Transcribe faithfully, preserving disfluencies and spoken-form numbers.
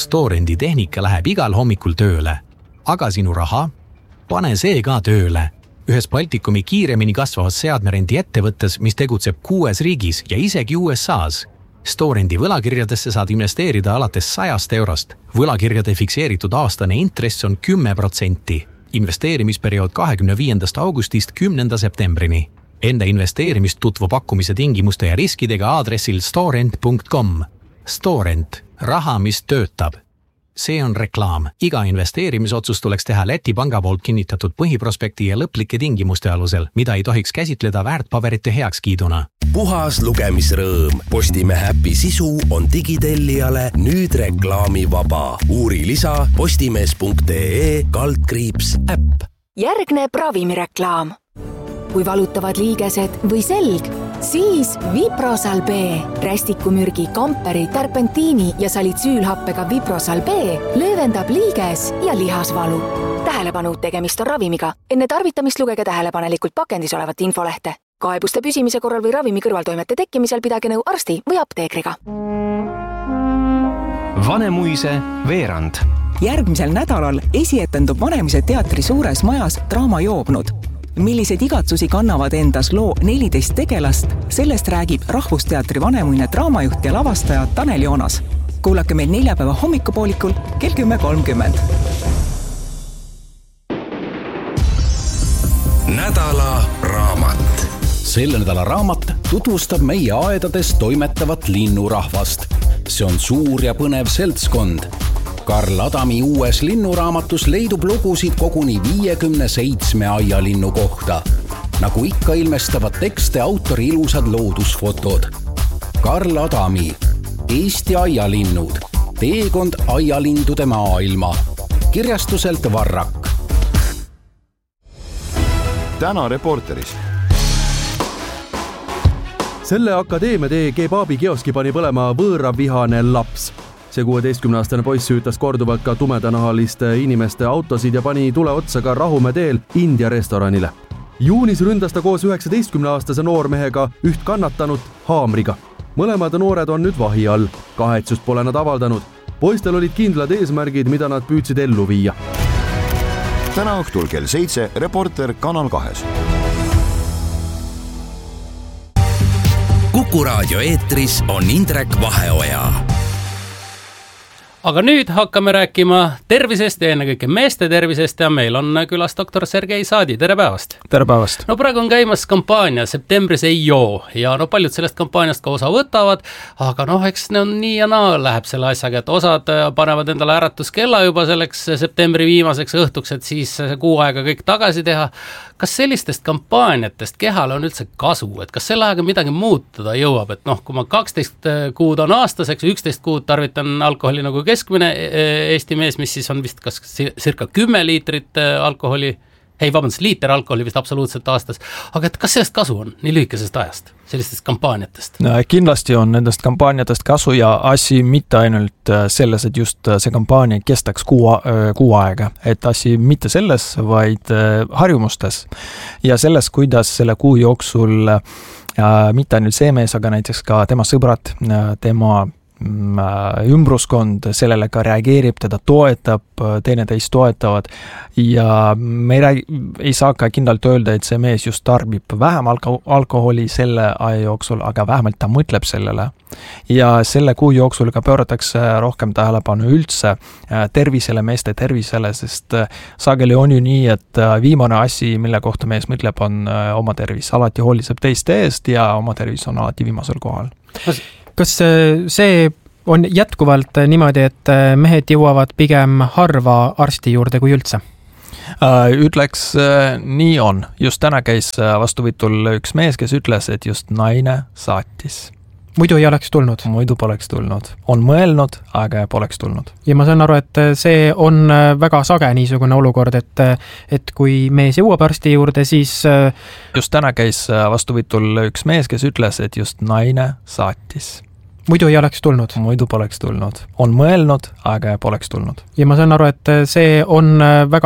Storendi tehnika läheb igal hommikul tööle. Aga sinu raha? Pane see ka tööle. Ühes Baltikumi kiiremini kasvavas seadmerendi ettevõttes, mis tegutseb kuues riigis ja isegi U S A's. Storendi võlakirjadesse saad investeerida alates sajast eurost. Võlakirjade fikseeritud aastane intress on kümme protsenti. Investeerimisperiood kahekümne viiendast augustist kümnenda septembrini. Enda investeerimist tutvu pakkumise tingimuste ja riskidega aadressil storent punkt com. Storent. Raha, mis töötab. See on reklaam. Iga investeerimisotsus tuleks teha Läti panga poolt kinnitatud põhiprospekti ja lõplike tingimuste alusel, mida ei tohiks käsitleda väärtpaberite heakskiiduna. Puhas lugemisrõõm. Postimehe äpi sisu on digitellijale nüüd reklaamivaba. Uuri lisa postimees punkt ee kaldkriips äpp. Järgneb ravimireklaam. Kui valutavad liigesed või selg, siis Viprosal B. Rästikumürgi, kamperi, terpentiini ja salitsüülhappega Viprosal B löövendab liiges ja lihasvalu. Tähelepanu, tegemist on ravimiga. Enne tarvitamist lugege tähelepanelikult pakendis olevat infolehte. Kaebuste püsimise korral või ravimi kõrvaltoimete tekkimisel pidage nõu arsti või apteekriga. Vanemuise veerand. Järgmisel nädalal esietendub Vanemuise teatri suures majas Draama joobnud. Millised igatsusi kannavad endas loo neliteist tegelast, sellest räägib Rahvusteatri vanemuine draamajuht ja lavastaja Tanel Joonas. Kuulake meil neljapäeva hommikupoolikul kell kümme kolmkümmend. Nädala raamat. Selle nädala raamat tutvustab meie aedades toimetavat linnurahvast. See on suur ja põnev seltskond. Karl Adami uues linnuraamatus leidub lugusid koguni viiekümne seitsme aialinnu kohta. Nagu ikka ilmestavad tekste autori ilusad loodusfotod. Karl Adami, Eesti aialinnud, teekond aialindude maailma. Kirjastuselt Varrak. Täna Reporteris. Selle akadeemia tee kebaabi kioski pani põlema võõravihane laps. See kuueteistkümne-aastane poiss süütas korduvalt ka tumedanahaliste inimeste autosid ja pani tule otsa ka Rahumäe teel India restoranile. Juunis ründas ta koos üheksateistkümne-aastase noormehega üht kannatanut haamriga. Mõlemad noored on nüüd vahi all. Kahetsust pole nad avaldanud. Poistel olid kindlad eesmärgid, mida nad püüdsid ellu viia. Täna õhtul kell seitse Reporter Kanal kahes. Kuku raadio eetris on Indrek Vaheoja. Aga nüüd hakkame rääkima tervisest ja ennekõike meeste tervisest ja meil on külas doktor Sergei Saadi. Tere päevast! Tere päevast! No praegu on käimas kampaania Septembris ei joo ja no paljud sellest kampaaniast ka osa võtavad, aga noh, eks ne on nii ja naa läheb selle asjaga, et osad panevad endale äratuskella juba selleks septembri viimaseks õhtuks, et siis kuu aega kõik tagasi teha. Kas sellistest kampaaniatest kehale on üldse kasu, et kas selle aega midagi muutuda jõuab, et noh, kui ma kaksteist kuud on aastaseks, üksteist kuud tarvitan alkoholi nagu keskmine Eesti mees, mis siis on vist kas circa kümme liitrit alkoholi, ei vabandust, liiter alkoholi vist absoluutselt aastas, aga et kas sellest kasu on nii lühikesest ajast, sellistest kampaaniatest? No, kindlasti on nendest kampaaniatest kasu ja asi mitte ainult selles, et just see kampaania kestaks kuu, kuu aega, et asi mitte selles, vaid harjumustes ja selles, kuidas selle kuu jooksul ja mitte ainult see mees, aga näiteks ka tema sõbrad, tema ümbruskond sellele ka reageerib, teda toetab, teineteist toetavad ja me ei, räägi, ei saa ka kindlalt öelda, et see mees just tarbib vähem alko- alkoholi selle aja jooksul, aga vähemalt ta mõtleb sellele. Ja selle kuu jooksul ka pööratakse rohkem tähelepanu üldse tervisele, meeste tervisele, sest sageli on ju nii, et viimane asi, mille kohta mees mõtleb, on oma tervis. Alati hooliseb teiste eest ja oma tervis on alati viimasel kohal. Kas see on jätkuvalt niimoodi, et mehed jõuavad pigem harva arsti juurde kui üldse? Ütleks, nii on. Just täna käis vastuvõtul üks mees, kes ütles, et just naine saatis. Muidu ei oleks tulnud? Muidu poleks tulnud. On mõelnud, aga poleks tulnud. Ja ma saan aru, et see on väga sage niisugune olukord, et, et kui mees jõuab arsti juurde, siis... Just täna käis vastuvõtul üks mees, kes ütles, et just naine saatis. Muidu ei oleks tulnud? Muidu poleks tulnud. On mõelnud, aga poleks tulnud. Ja ma saan aru, et see on väga